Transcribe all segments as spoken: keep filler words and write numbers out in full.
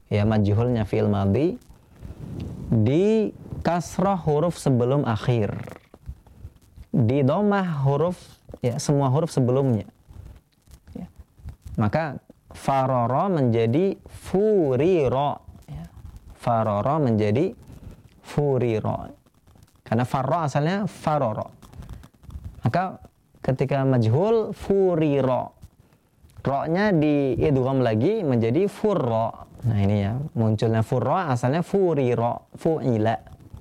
ya majhulnya fi'il madhi di kasrah huruf sebelum akhir, di dhammah huruf ya semua huruf sebelumnya. Ya. Maka farara menjadi furira, ya. Farara menjadi furira. Karena farra asalnya farara. Maka ketika majhul furira, ro-nya diidgham lagi menjadi furra. Nah ini ya, munculnya furra asalnya furira, fu'ila.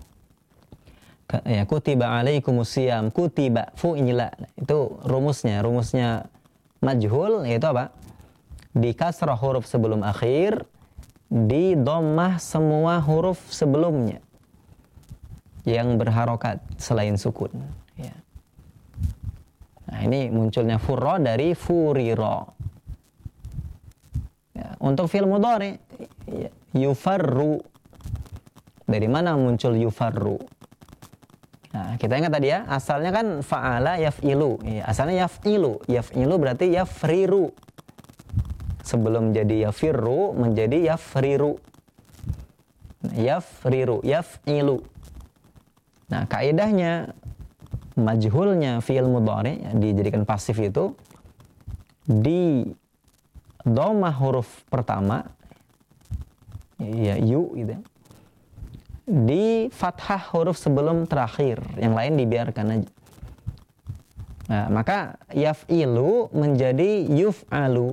Ya, kutiba alaikumusiyam, kutiba, fu'ila. Nah, itu rumusnya, rumusnya majhul yaitu apa? Di kasrah huruf sebelum akhir, di dhammah semua huruf sebelumnya yang berharokat selain sukun. Ya. Nah ini munculnya furra dari furira. Ya, untuk fi'il mudhari ya, yufarru. Dari mana muncul yufarru? Nah, kita ingat tadi ya, asalnya kan fa'ala yaf'ilu. Ya, asalnya yaf'ilu. Yaf'ilu berarti yafriru. Sebelum jadi yafirru menjadi yafriru. Yafriru, yaf'ilu. Nah, kaidahnya majhulnya fi'il mudhari ya, dijadikan pasif itu di dhammah huruf pertama ya yu gitu, di fathah huruf sebelum terakhir, yang lain dibiarkan aja. Nah, maka yaf'ilu menjadi yuf'alu,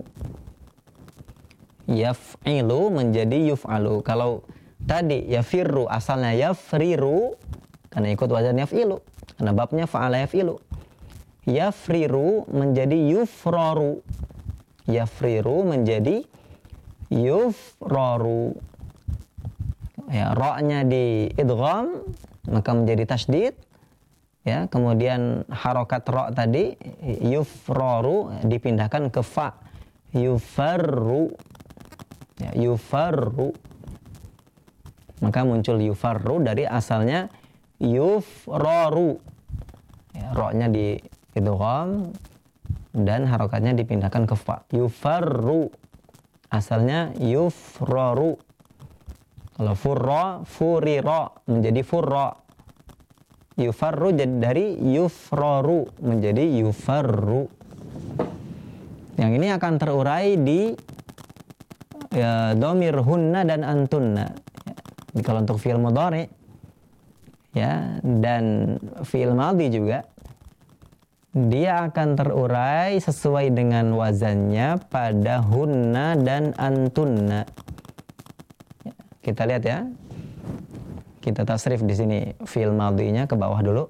yaf'ilu menjadi yuf'alu. Kalau tadi yafirru asalnya yafriru karena ikut wazan yaf'ilu, karena babnya fa'ala yaf'ilu. Yafriru menjadi yufraru, yafriru menjadi yufraru. Ya, ra-nya di idgham maka menjadi tasydid. Ya, kemudian harokat ra tadi yufraru dipindahkan ke fa, yufarru. Ya, yufarru. Maka muncul yufarru dari asalnya yufraru. Ya, ra-nya di idgham dan harokatnya dipindahkan ke fa, yufarru. Asalnya yufraru. Kalau furra, furira menjadi furra. Yufarru jadi dari yufraru menjadi yufarru. Yang ini akan terurai di ya, dhamir hunna dan antunna. Ya, kalau untuk fi'il mudhari ya dan fi'il madhi juga dia akan terurai sesuai dengan wazannya pada hunna dan antunna. Ya, kita lihat ya. Kita tasrif di sini fi'il madhinya ke bawah dulu.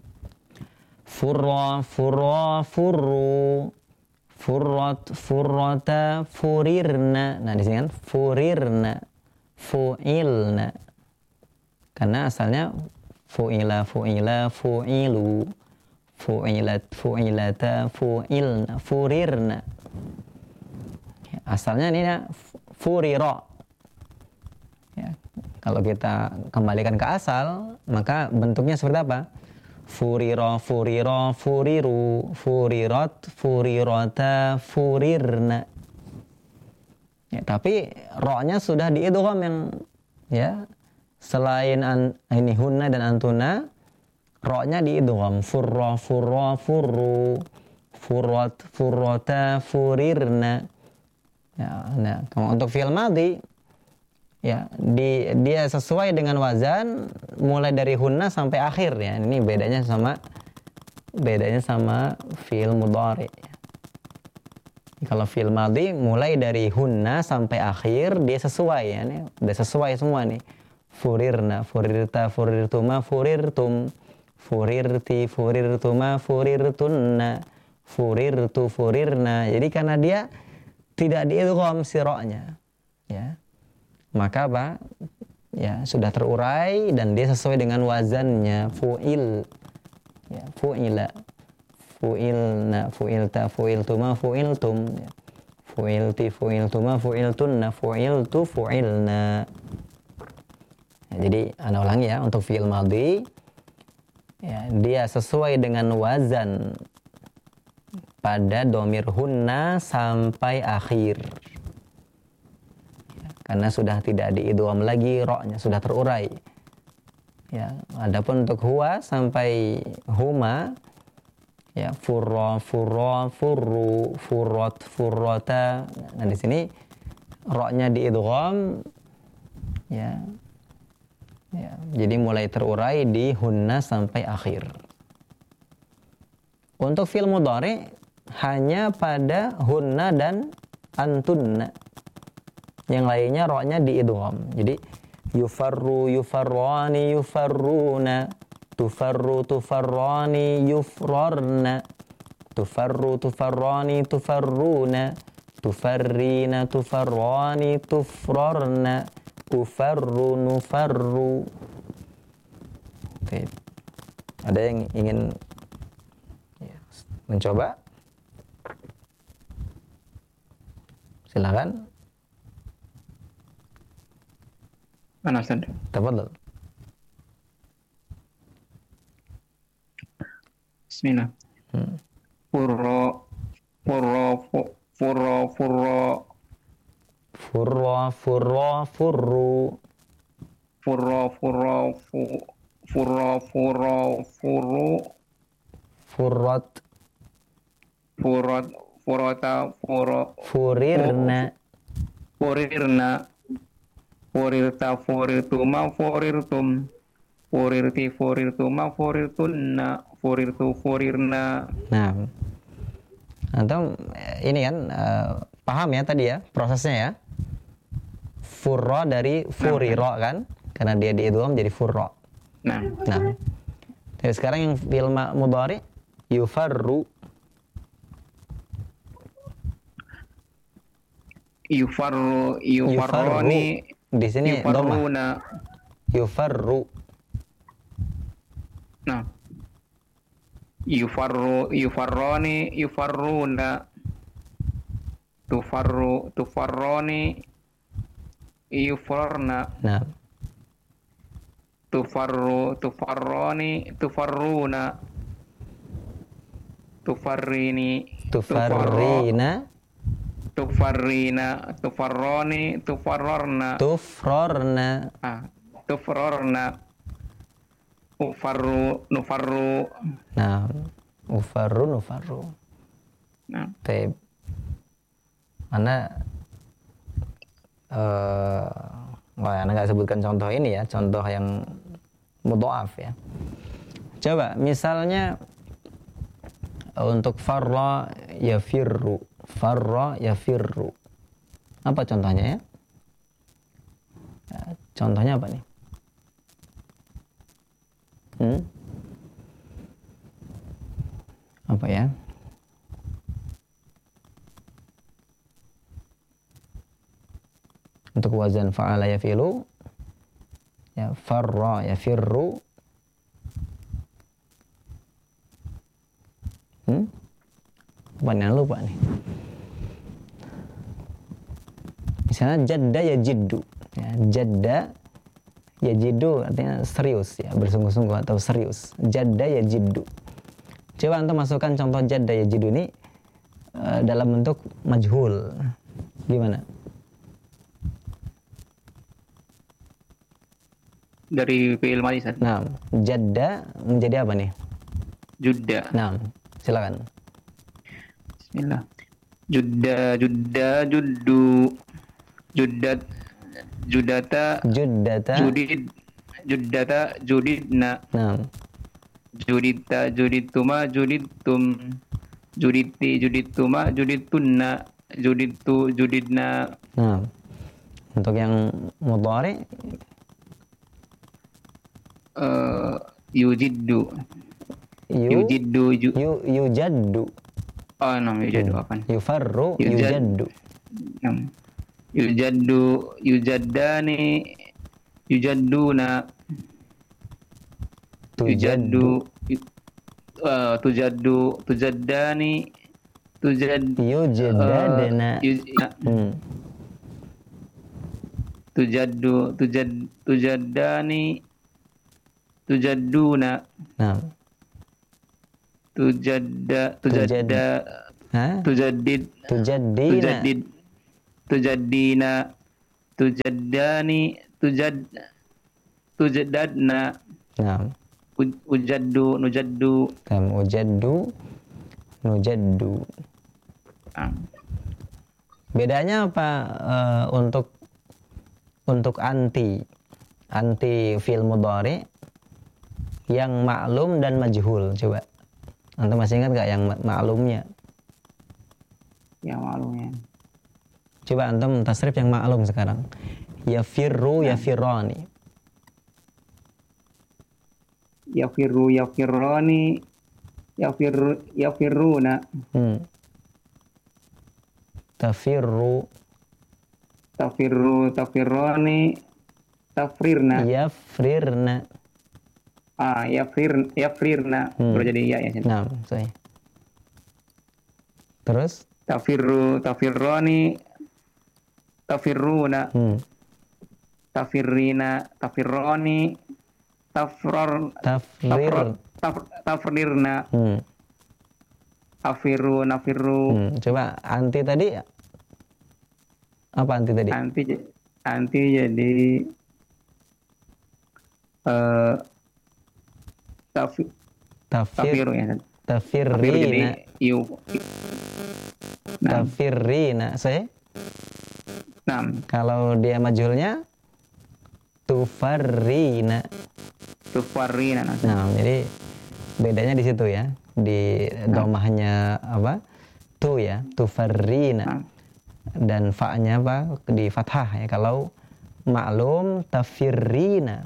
Furra, furra, furru. Furrat, furrata, furirna. Nah, di sini kan furirna, fu'ilna. Karena asalnya fu'ila, fu'ila, fu'ilu. Fu'ilat, fu'ilata, fu'ilna, furirna. Asalnya ini ya, furira. Ya, kalau kita kembalikan ke asal, maka bentuknya seperti apa? Furira, furira, furiru, furirat, furirata, furirna. Ya, tapi ro-nya sudah diidgham yang ya selain an, ini hunna dan antuna, ro-nya diidgham furra, furra, furru, furrat, furrata, furirna. Ya, nah, kalau untuk fi'il madhi ya di, dia sesuai dengan wazan mulai dari hunna sampai akhir ya. Ini bedanya sama bedanya sama fi'il mudhari. Kalau fi'il madhi mulai dari hunna sampai akhir dia sesuai ya, ini udah sesuai semua nih. Furirna, furirta, furirtuma, furirtum, furirti, furirtuma, furirtunna, furirtu, furirna. Jadi karena dia tidak diidgham si ra-nya ya, maka apa? Ya, sudah terurai dan dia sesuai dengan wazannya fu'il. Ya, fu'ila. Fu'ilna, fu'ilta, fu'iltuma, fu'iltum. Ya. Fu'ilti, fu'iltuma, fu'iltunna, fu'iltu, fu'ilna. Ya, jadi, anda ulangi ya, untuk fi'il madhi ya, dia sesuai dengan wazan pada dhamir hunna sampai akhir. karena sudah tidak diidgham lagi, ra-nya sudah terurai. Ya, adapun untuk huwa sampai huma, ya furra, furra, furru, furrat, furrata. Nah di sini ra-nya diidgham, ya, ya, jadi mulai terurai di hunna sampai akhir. Untuk fi'il mudhari hanya pada hunna dan antunna. Yang lainnya ra-nya diidgham. Jadi yufarru, yufarrani, yufarruna, tufarru, tufarrani, yufrarna, tufarru, tufarrani, tufarruna, tufarrina, tufarrani, tufrarna, ufarru, nufarru. Oke. Ada yang ingin ya, mencoba? Silakan. Mana Ustaz? Tafadhal. Bismillah. Hmm. Furro, furro, fu- furro, furro, Furra, furra, furru. furro, furro, fu- furro, furro, furru, Furrat, furrot, furrota, furro, furirna. furirna, furirta, furirtuma, furirtum, furirti, furirtuma, furirtunna, furirtu, furirna. Nah, antum eh, ini kan eh, paham ya tadi ya prosesnya ya. Furra dari furira kan, karena dia diidgham jadi furra. Nah, Nah, jadi sekarang yang fi'il ma- mudhari yufarru. yufarru, Yufarru. yufarroni, Di sini dhamma. yufarruna. Yufarru. Nah, yufarru, yufarroni, yufarruna, tufarru, tufarroni, yufrarna, Nah, tufarru, tufarroni, tufarruna, tufarrini, tufarrina, tufarrina, tufarroni, tufarrarna, tufrarna. ah, tufrarna, ufarru, nufarru. Nah, ufarru, nufarru. Nah, Baik. Mana eh wah, Anda nggak sebutkan contoh ini ya, contoh yang mudha'af ya. Coba misalnya untuk farra yafirru, farra yafirru. Apa contohnya ya? Ya, contohnya apa nih? Hmm? Apa ya? Untuk wazan fa'ala yafilu, ya farra yafirru. Hmm? Apa nih? Lupa nih. Misalnya jadda yajiddu. Ya, jadda yajiddu artinya serius ya, bersungguh-sungguh atau serius. Jadda yajiddu. Coba antum masukkan contoh jadda yajiddu ini uh, dalam bentuk majhul. Gimana? dari fi'il madhi Ustaz. Nah, jadda menjadi apa nih? Judda. Nah, silakan. Bismillah. Judda, judda, juddu, juddat, juddata, Juddata. judid, juddata, judidna, Nah, judita, judituma, judittum, juditi, judittuma, judittunna, judittu, judidna. nah. Untuk yang mudhari uh, yujiddu, yu yujiddu, ju, yu yujaddu. oh no, yujaddu apa? Yufarru Yujad- yujaddu. Hmm. Yujaddu, yujaddani, yujadduna, Tujaddu. yujaddu, yu- uh, tujaddu, tujaddani, tujad, Yujaddadna. uh, yuj- ya, Hmm. tujaddu, tujad, tujaddani, tujadduna, Nah. tujadda, Tujad- tujadda, Hah? tujaddid, Tujaddina. tujaddid, tujaddina, tujaddani tujad tujaddadna Naam. uj- ujaddu nujaddu Tam ujaddu nujaddu. ah. Bedanya apa eh, untuk untuk anti anti fi'il mudhari yang maklum dan majhul, coba. Antum masih ingat nggak yang ma- maklumnya? Ya maklumnya. Coba antum tasrif yang maklum sekarang. Yafirru yafirrani. Yafirru yafirrani yafirru yafirruna Hmm. Tafirru tafirru tafirrani tafrirna yafrirna. ah yafrir yafrirna Hmm. baru jadi ya ya sini. Nah, saya. Terus? Tafirru tafirrani tafirruna Hmm. tafirrina tafirrani tafror Tafrir. tafror taf- tafrirna Hmm. afiru nafiru Hmm. Coba anti tadi apa anti tadi? anti anti jadi eh tafi, Tafir. tafiru ya tafiru jadi Tafirrina. yu nah, Tafirrina. Saya nah kalau dia majhulnya tufarrina. tufarrina nah, Nah, jadi bedanya di situ ya. Di domahnya apa? Tu ya, tufarrina. nah. Dan fa-nya apa? Di fathah ya. Kalau maklum tafirrina.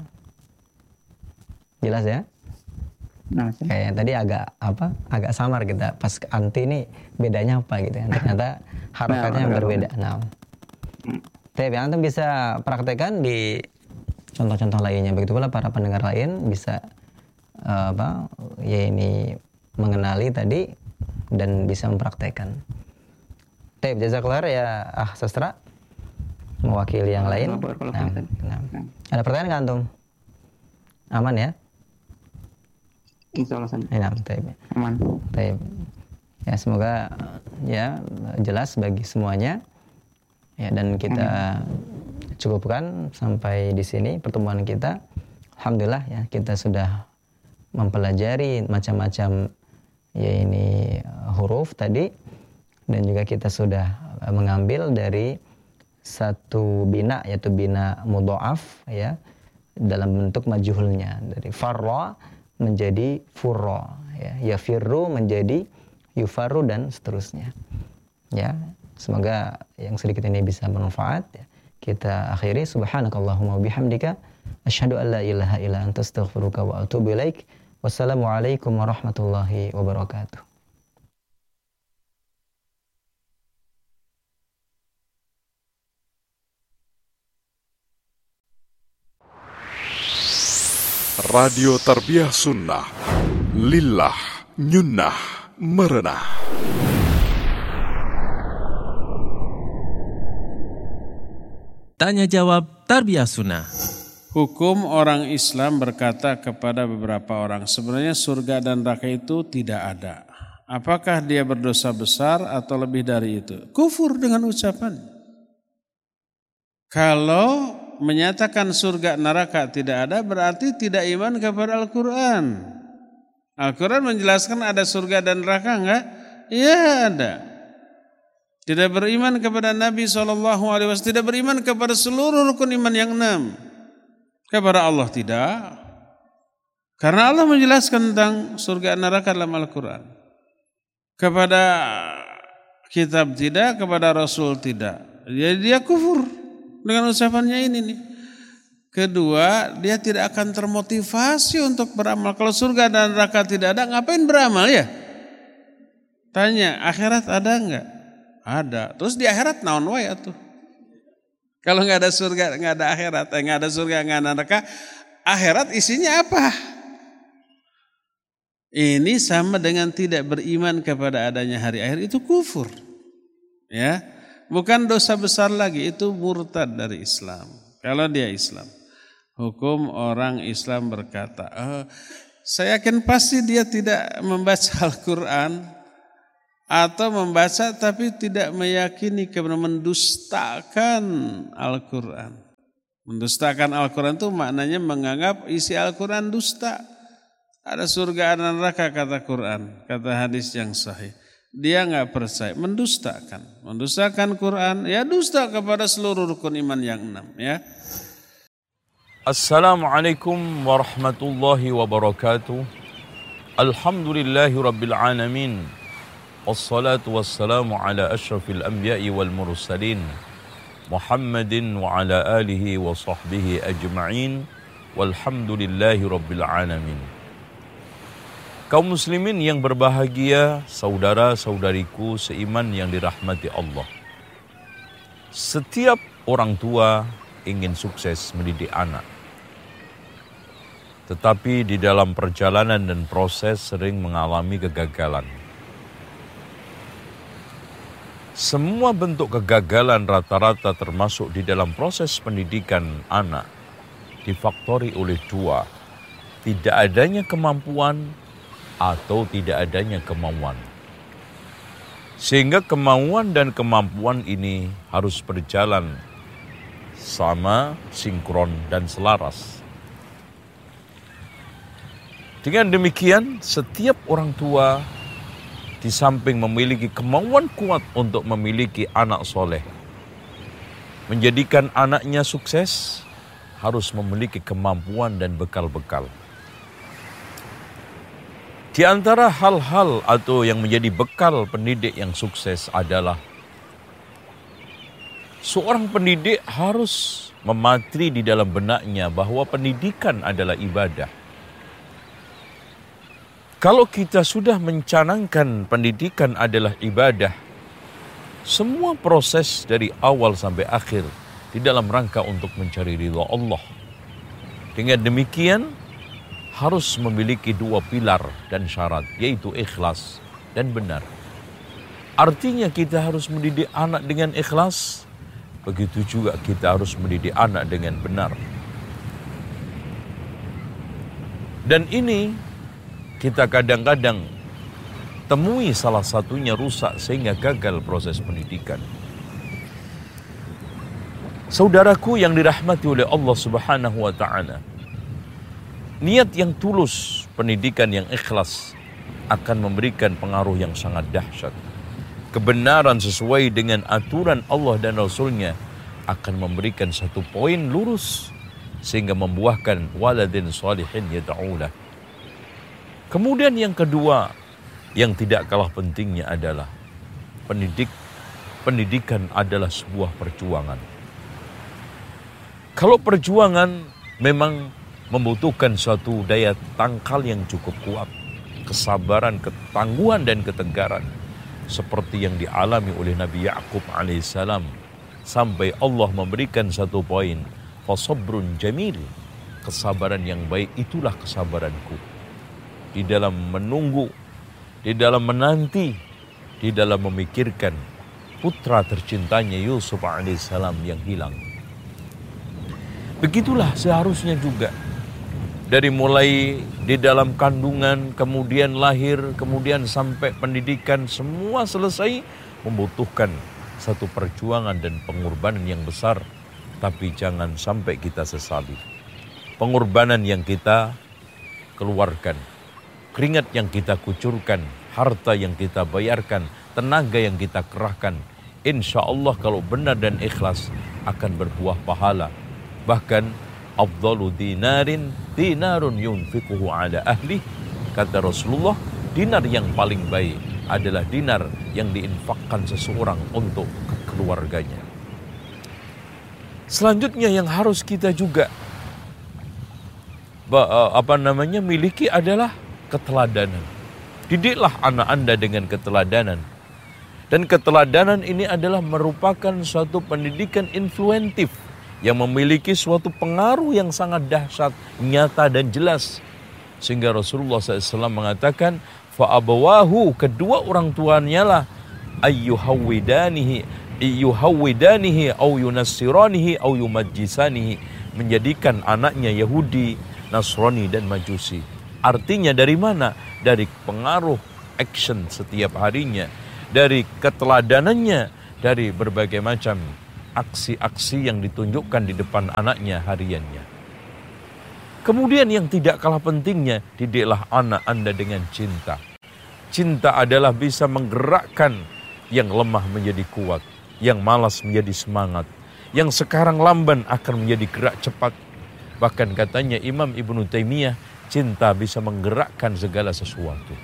Jelas ya? Nah, Kayak tadi agak apa? Agak samar kita pas anti ini bedanya apa gitu ya. Ternyata harokatnya yang Nah, berbeda. Nah. Tapi antum bisa praktekkan di contoh-contoh lainnya. Begitu pula para pendengar lain bisa eh, apa? Ya ini mengenali tadi dan bisa mempraktekkan. Tapi jazakallah ya ah sastra mewakili yang lain. Nah, nah. Ada pertanyaan nggak antum? Aman ya? insya Allah saja Nah, taib. aman. Taib. Ya semoga ya jelas bagi semuanya. Ya dan kita cukupkan sampai di sini pertemuan kita. Alhamdulillah ya kita sudah mempelajari macam-macam ya ini huruf tadi dan juga kita sudah mengambil dari satu bina yaitu bina mudha'af ya dalam bentuk majhulnya dari farra menjadi furra ya yafirru menjadi yufarru dan seterusnya ya semoga yang sedikit ini bisa bermanfaat ya. Kita akhiri subhanakallahumma bihamdika asyhadu an la ilaha illa anta astaghfiruka wa atubu ilaik. Wassalamualaikum warahmatullahi wabarakatuh. Radio Tarbiyah Sunnah Lillah Nyunnah Merenah. Tanya jawab Tarbiyah Sunnah. Hukum orang Islam berkata kepada beberapa orang, sebenarnya surga dan neraka itu tidak ada. Apakah dia berdosa besar atau lebih dari itu? Kufur dengan ucapan. Kalau menyatakan surga neraka tidak ada, berarti tidak iman kepada Al-Quran. Al-Quran menjelaskan ada surga dan neraka enggak? Iya ada. Tidak beriman kepada Nabi shallallahu alaihi wasallam, tidak beriman kepada seluruh rukun iman yang enam. Kepada Allah tidak. Karena Allah menjelaskan tentang surga neraka dalam Al-Quran. Kepada kitab tidak, kepada Rasul tidak. Jadi dia kufur dengan ucapannya ini nih. Kedua, dia tidak akan termotivasi untuk beramal. Kalau surga dan neraka tidak ada, ngapain beramal ya? Tanya, akhirat ada enggak? Ada. Terus di akhirat naon wae atuh? Kalau nggak ada surga, nggak ada akhirat, eh, nggak ada surga, nggak ada neraka, akhirat isinya apa? Ini sama dengan tidak beriman kepada adanya hari akhir, itu kufur, ya, bukan dosa besar lagi, itu murtad dari Islam. Kalau dia Islam, hukum orang Islam berkata, oh, saya yakin pasti dia tidak membaca Al-Quran, atau membaca tapi tidak meyakini karena mendustakan Al-Quran. Mendustakan Al-Quran itu maknanya menganggap isi Al-Quran dusta. Ada surga dan neraka kata Quran, kata hadis yang sahih. Dia nggak percaya, mendustakan. Mendustakan Quran, ya dusta kepada seluruh rukun iman yang enam. Ya. Assalamualaikum warahmatullahi wabarakatuh. Alhamdulillahi rabbil alamin. Wassalatu wassalamu ala ashrafil anbiya'i wal mursalin. Muhammadin wa ala alihi wa sahbihi ajma'in. Walhamdulillahi rabbil alamin. Kaum muslimin yang berbahagia, saudara-saudariku seiman yang dirahmati Allah. Setiap orang tua ingin sukses mendidik anak. Tetapi di dalam perjalanan dan proses sering mengalami kegagalan. Semua bentuk kegagalan rata-rata termasuk di dalam proses pendidikan anak difaktori oleh dua. Tidak adanya kemampuan atau tidak adanya kemauan. Sehingga kemauan dan kemampuan ini harus berjalan sama, sinkron dan selaras. Dengan demikian, setiap orang tua di samping memiliki kemauan kuat untuk memiliki anak soleh, menjadikan anaknya sukses, harus memiliki kemampuan dan bekal-bekal. Di antara hal-hal atau yang menjadi bekal pendidik yang sukses adalah seorang pendidik harus mematri di dalam benaknya bahwa pendidikan adalah ibadah. Kalau kita sudah mencanangkan pendidikan adalah ibadah, semua proses dari awal sampai akhir di dalam rangka untuk mencari ridha Allah. Dengan demikian, harus memiliki dua pilar dan syarat, yaitu ikhlas dan benar. Artinya kita harus mendidik anak dengan ikhlas, begitu juga kita harus mendidik anak dengan benar. Dan ini kita kadang-kadang temui salah satunya rusak sehingga gagal proses pendidikan. Saudaraku yang dirahmati oleh Allah Subhanahu wa taala, niat yang tulus, pendidikan yang ikhlas akan memberikan pengaruh yang sangat dahsyat. Kebenaran sesuai dengan aturan Allah dan Rasul-Nya akan memberikan satu poin lurus sehingga membuahkan waladin salihin yad'ulah. Kemudian yang kedua, yang tidak kalah pentingnya adalah pendidik, pendidikan adalah sebuah perjuangan. Kalau perjuangan memang membutuhkan suatu daya tangkal yang cukup kuat, kesabaran, ketangguhan dan ketegaran, seperti yang dialami oleh Nabi Ya'qub alaihissalam, sampai Allah memberikan satu poin, fasabrun jamil, kesabaran yang baik itulah kesabaranku. Di dalam menunggu, di dalam menanti, di dalam memikirkan putra tercintanya Yusuf alaihissalam yang hilang. Begitulah seharusnya juga. Dari mulai di dalam kandungan, kemudian lahir, kemudian sampai pendidikan, semua selesai membutuhkan satu perjuangan dan pengorbanan yang besar. Tapi jangan sampai kita sesali. Pengorbanan yang kita keluarkan, keringat yang kita kucurkan, harta yang kita bayarkan, tenaga yang kita kerahkan, insya Allah kalau benar dan ikhlas akan berbuah pahala. Bahkan afdalu dinarin dinarun yunfiquhu ala ahli, kata Rasulullah, dinar yang paling baik adalah dinar yang diinfakkan seseorang untuk keluarganya. Selanjutnya yang harus kita juga apa namanya miliki adalah keteladanan. Didiklah anak Anda dengan keteladanan. Dan keteladanan ini adalah merupakan suatu pendidikan influentif yang memiliki suatu pengaruh yang sangat dahsyat, nyata dan jelas. Sehingga Rasulullah shallallahu alaihi wasallam mengatakan, fa'abawahu, kedua orang tuanya lah, ayyuhawwidanihi, ayyuhawwidanihi, au yunassiranihi, au yumajjisanihi, menjadikan anaknya Yahudi, Nasrani dan Majusi. Artinya dari mana? Dari pengaruh action setiap harinya, dari keteladanannya, dari berbagai macam aksi-aksi yang ditunjukkan di depan anaknya hariannya. Kemudian yang tidak kalah pentingnya, didiklah anak Anda dengan cinta. Cinta adalah bisa menggerakkan yang lemah menjadi kuat, yang malas menjadi semangat, yang sekarang lamban akan menjadi gerak cepat. Bahkan katanya Imam Ibnu Taimiyah, cinta bisa menggerakkan segala sesuatu.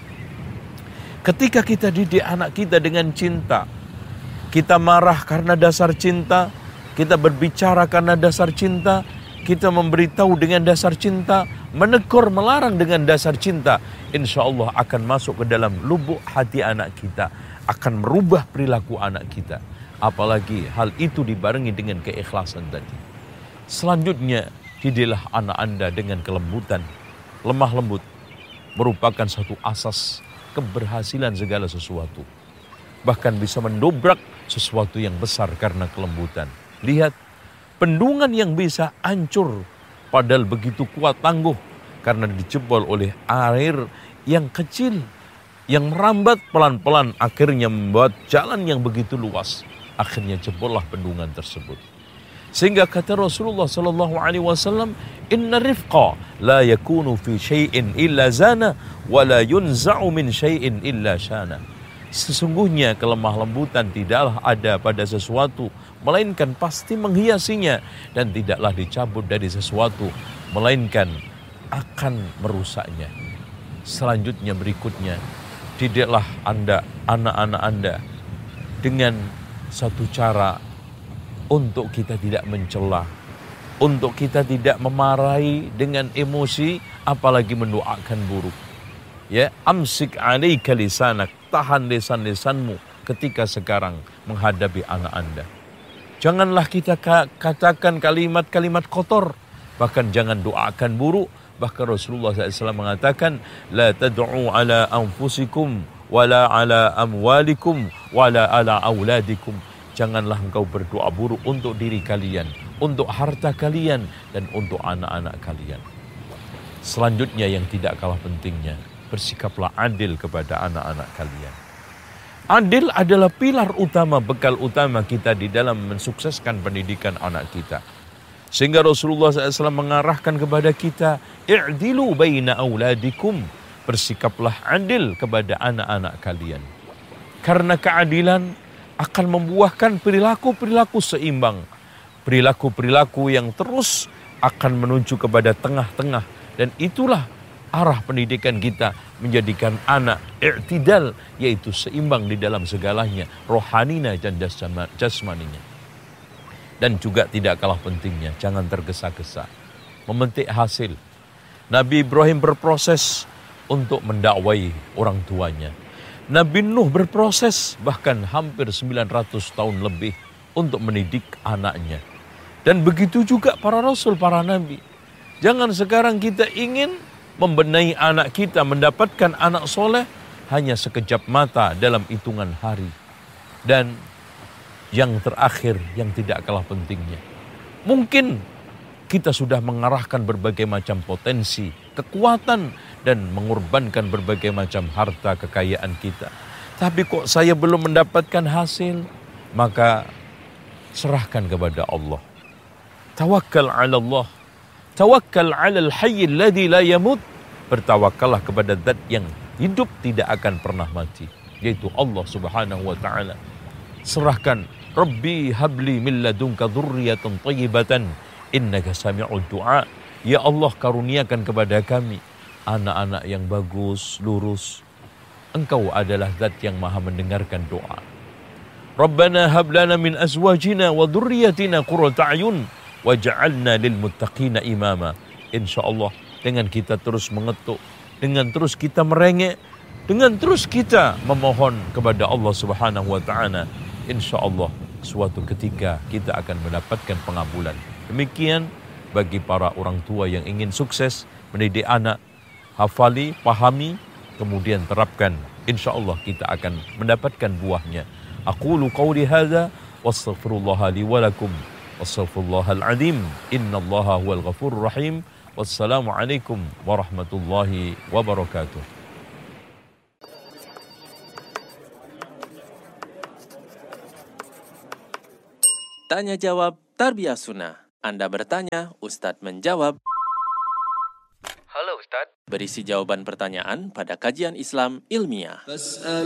Ketika kita didik anak kita dengan cinta, kita marah karena dasar cinta, kita berbicara karena dasar cinta, kita memberitahu dengan dasar cinta, menegur, melarang dengan dasar cinta, insya Allah akan masuk ke dalam lubuk hati anak kita, akan merubah perilaku anak kita. Apalagi hal itu dibarengi dengan keikhlasan tadi. Selanjutnya, didiklah anak Anda dengan kelembutan. Lemah lembut merupakan satu asas keberhasilan segala sesuatu. Bahkan bisa mendobrak sesuatu yang besar karena kelembutan. Lihat, bendungan yang bisa hancur padahal begitu kuat tangguh karena dijebol oleh air yang kecil, yang merambat pelan-pelan akhirnya membuat jalan yang begitu luas. Akhirnya jebollah bendungan tersebut. Sehingga kata Rasulullah sallallahu alaihi wasallam, "Inna rifqa la yakunu fi syai'in illa zana wa la yunza'u min syai'in illa syana." Sesungguhnya kelemah lembutan tidaklah ada pada sesuatu, melainkan pasti menghiasinya, dan tidaklah dicabut dari sesuatu, melainkan akan merusaknya. Selanjutnya berikutnya, didiklah Anda, anak-anak Anda dengan satu cara untuk kita tidak mencela, untuk kita tidak memarahi dengan emosi, apalagi mendoakan buruk. Ya, amsik alaika lisanak, tahan lisan-lisanmu ketika sekarang menghadapi anak Anda. Janganlah kita katakan kalimat-kalimat kotor, bahkan jangan doakan buruk. Bahkan Rasulullah shallallahu alaihi wasallam mengatakan, la tad'u ala anfusikum wala ala amwalikum wala ala auladikum. Janganlah engkau berdoa buruk untuk diri kalian, untuk harta kalian, dan untuk anak-anak kalian. Selanjutnya yang tidak kalah pentingnya, bersikaplah adil kepada anak-anak kalian. Adil adalah pilar utama, bekal utama kita di dalam mensukseskan pendidikan anak kita. Sehingga Rasulullah shallallahu alaihi wasallam mengarahkan kepada kita, i'dilu baina auladikum, bersikaplah adil kepada anak-anak kalian. Karena keadilan akan membuahkan perilaku-perilaku seimbang, perilaku-perilaku yang terus akan menuju kepada tengah-tengah, dan itulah arah pendidikan kita, menjadikan anak i'tidal, yaitu seimbang di dalam segalanya, rohanina dan jasmaninya. Dan juga tidak kalah pentingnya, jangan tergesa-gesa memetik hasil. Nabi Ibrahim berproses untuk mendakwai orang tuanya. Nabi Nuh berproses bahkan hampir sembilan ratus tahun lebih untuk mendidik anaknya. Dan begitu juga para rasul, para nabi. Jangan sekarang kita ingin membenahi anak kita, mendapatkan anak soleh hanya sekejap mata dalam hitungan hari. Dan yang terakhir, yang tidak kalah pentingnya, mungkin kita sudah mengarahkan berbagai macam potensi, kekuatan, dan mengorbankan berbagai macam harta kekayaan kita. Tapi kok saya belum mendapatkan hasil? Maka serahkan kepada Allah. Tawakkal 'ala Allah. Tawakkal 'alal hayyil ladzi la yamut. Bertawakallah kepada zat yang hidup tidak akan pernah mati, yaitu Allah Subhanahu wa taala. Serahkan, Rabbi habli min ladunka dzurriyyatan thayyibatan innaka sami'ud du'a. Ya Allah, karuniakan kepada kami anak-anak yang bagus, lurus. Engkau adalah zat yang maha mendengarkan doa. Rabbana hab lana min azwajina wa dhurriyyatina qurrata a'yun waj'alna lil muttaqina imama. Insyaallah dengan kita terus mengetuk, dengan terus kita merengek, dengan terus kita memohon kepada Allah Subhanahu wa taala, insyaallah suatu ketika kita akan mendapatkan pengabulan. Demikian bagi para orang tua yang ingin sukses mendidik anak, hafali, pahami, kemudian terapkan. InsyaAllah kita akan mendapatkan buahnya. Aqulu qawli hadha, wastaghfirullaha li walakum, wastaghfirullahal azim, innallaha huwal ghafurur rahim. Wassalamualaikum warahmatullahi wabarakatuh. Tanya jawab Tarbiyah Sunnah. Anda bertanya, Ustadz menjawab. Halo Ustadz. Berisi jawaban pertanyaan pada kajian Islam ilmiah.